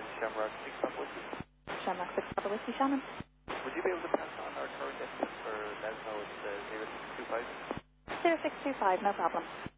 Shamrock 6 Papa Whiskey. Shamrock 6 Papa Whiskey, Shannon. Would you be able to pass on our current estimate for Lesno? It's 0625? 0625, no problem.